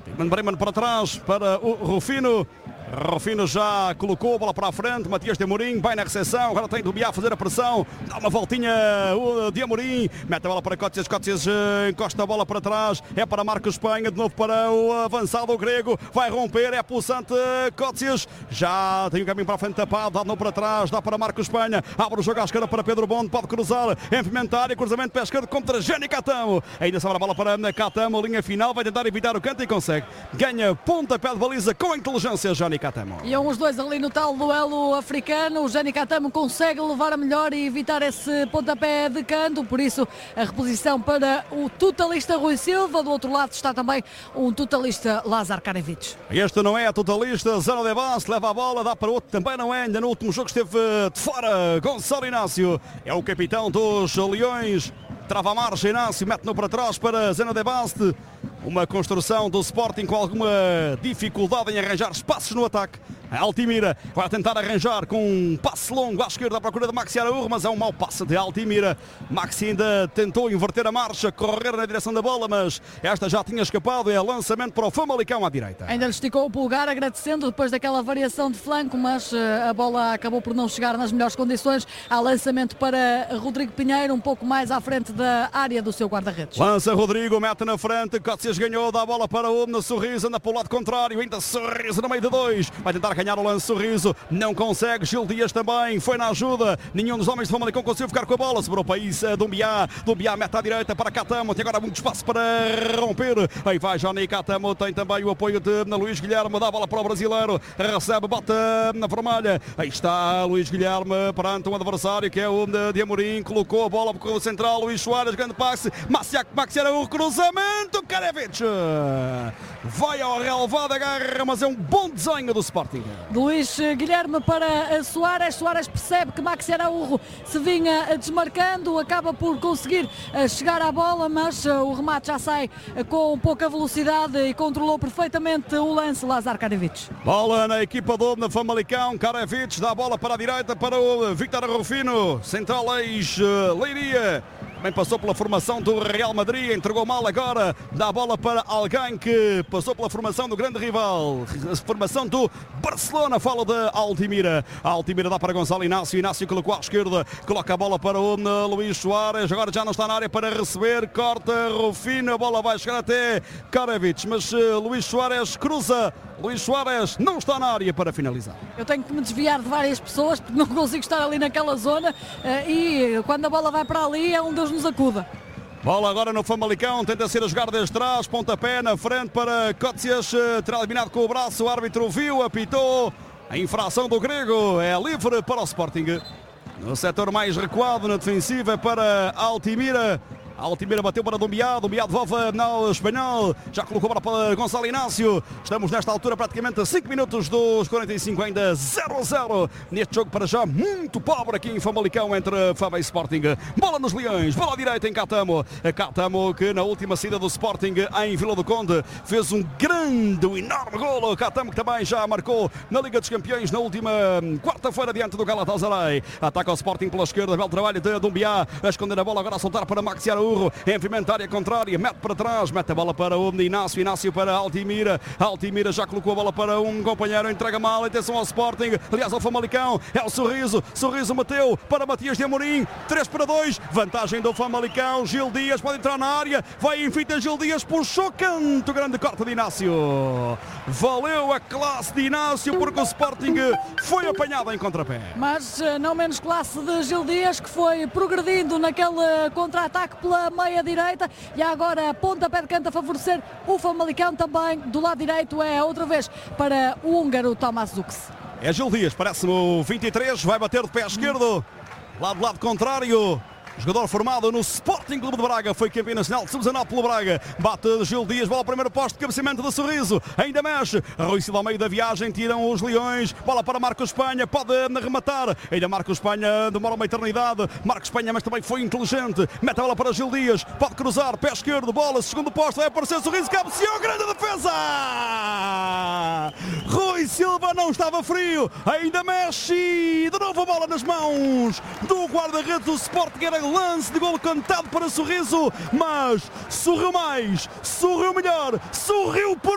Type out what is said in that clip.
Bremen para trás para o Rufino. Rufino já colocou a bola para a frente. Matias de Amorim vai na recepção. Agora tem Dumbiá a fazer a pressão. Dá uma voltinha o de Amorim. Mete a bola para Cócias. Cócias encosta a bola para trás. É para Marcos Espanha. De novo para o avançado o grego. Vai romper. É pulsante Cócias. Já tem o caminho para a frente tapado. Dá de novo para trás. Dá para Marcos Espanha. Abre o jogo à esquerda para Pedro Bonde. Pode cruzar. Implementar. Cruzamento para a esquerda contra Jani Catamo. Ainda sobra a bola para Catamo. Linha final. Vai tentar evitar o canto e consegue. Ganha pontapé de baliza com inteligência Jani Catamo. E os dois ali no tal duelo africano. O Jani Catamo consegue levar a melhor e evitar esse pontapé de canto. Por isso a reposição para o totalista Rui Silva. Do outro lado está também um totalista Lazar Kanevic. Este não é totalista. Zano de Bas leva a bola, dá para outro. Também não é. Ainda no último jogo esteve de fora. Gonçalo Inácio é o capitão dos Leões. Trava a marcha, Inácio mete-no para trás para Zeno de Baste. Uma construção do Sporting com alguma dificuldade em arranjar espaços no ataque. A Altimira vai tentar arranjar com um passe longo à esquerda à procura de Maxi Araújo, mas é um mau passe de Altimira. Maxi ainda tentou inverter a marcha, correr na direção da bola, mas esta já tinha escapado. É lançamento para o Famalicão à direita. Ainda lhe esticou o pulgar, agradecendo depois daquela variação de flanco, mas a bola acabou por não chegar nas melhores condições. Há lançamento para Rodrigo Pinheiro, um pouco mais à frente da área do seu guarda-redes. Lança Rodrigo, mete na frente, Cócias ganhou, dá a bola para o no Sorriso, anda para o lado contrário, ainda Sorriso no meio de dois, vai tentar ganhar o lance Sorriso, não consegue, Gil Dias também, foi na ajuda, nenhum dos homens de Famalicão conseguiu ficar com a bola, sobrou para isso, Dumbiá mete à direita para Catamo, tem agora muito espaço para romper, aí vai Jani Catamo, tem também o apoio de Luís Guilherme, dá a bola para o brasileiro, recebe, bate na vermelha, aí está Luís Guilherme perante um adversário que é o de Amorim, colocou a bola para o central, Luís Soares, grande passe, Maxi Araújo, cruzamento, Kanevic vai ao relevado, agarra, mas é um bom desenho do Sporting. Luís Guilherme para Soares. Soares percebe que Maxi Araújo se vinha desmarcando, acaba por conseguir chegar à bola, mas o remate já sai com pouca velocidade e controlou perfeitamente o lance Lazar Kanevic. Bola na equipa do Famalicão, Kanevic dá a bola para a direita para o Víctor Rufino, central ex-Leiria. Também passou pela formação do Real Madrid, entregou mal agora, dá a bola para alguém que passou pela formação do grande rival, a formação do Barcelona, fala de Altimira. A Altimira dá para Gonçalo Inácio, Inácio colocou à esquerda, coloca a bola para o Luís Soares, agora já não está na área para receber, corta Rufino, a bola vai chegar até Kanevic, mas Luís Soares cruza, Luís Soares não está na área para finalizar. Eu tenho que me desviar de várias pessoas porque não consigo estar ali naquela zona e quando a bola vai para ali é um Deus nos acuda. Bola agora no Famalicão, tenta ser a jogar desde trás, pontapé na frente para Cócias, terá eliminado com o braço, o árbitro viu, apitou, a infração do grego é livre para o Sporting. No setor mais recuado, na defensiva para Altimira. Altimira bateu para Dumbiá devolve ao espanhol, já colocou a bola para Gonçalo Inácio. Estamos nesta altura praticamente a 5 minutos dos 45, ainda 0-0 neste jogo para já muito pobre aqui em Famalicão entre Fama e Sporting. Bola nos Leões, bola à direita em Catamo. Catamo que na última saída do Sporting em Vila do Conde fez um enorme golo. Catamo que também já marcou na Liga dos Campeões na última quarta-feira diante do Galatasaray. Ataca o Sporting pela esquerda, belo trabalho de Dumbiá, a esconder a bola agora a soltar para Maxi Araújo. Envimento área contrária, mete para trás, mete a bola para o Inácio, Inácio para Altimira. Altimira já colocou a bola para um companheiro, entrega mal, atenção ao Sporting, aliás ao Famalicão, é o Sorriso, Sorriso bateu para Matias de Amorim, 3-2, vantagem do Famalicão, Gil Dias pode entrar na área, vai em fita Gil Dias, puxou canto, grande corte de Inácio. Valeu a classe de Inácio porque o Sporting foi apanhado em contrapé. Mas não menos classe de Gil Dias, que foi progredindo naquele contra-ataque pela meia direita e agora pontapé de canto a favorecer o Famalicão. Também do lado direito é outra vez para o húngaro Tomás Zux. É Gil Dias, parece-me o 23, vai bater de pé esquerdo, lado contrário. Jogador formado no Sporting Clube de Braga, foi campeão nacional de sub-19 pelo Braga. Bate Gil Dias, bola ao primeiro posto, cabeceamento de Sorriso, ainda mexe. Rui Silva ao meio da viagem, tiram os Leões, bola para Marcos Espanha, pode rematar. Ainda Marcos Espanha, demora uma eternidade. Marcos Espanha, mas também foi inteligente. Mete a bola para Gil Dias, pode cruzar, pé esquerdo, bola, segundo posto, vai aparecer Sorriso, cabeceou, grande defesa! Rui Silva não estava frio, ainda mexe, de novo a bola nas mãos do guarda-redes do Sporting. Era lance de golo cantado para Sorriso, mas sorriu mais, sorriu melhor, sorriu por